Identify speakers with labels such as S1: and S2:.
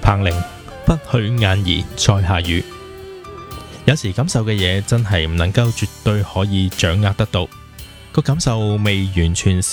S1: 彭羚，不許雁兒再下雨。有時感受嘅嘢真係唔能夠絕對可以掌握得到，個感受未完全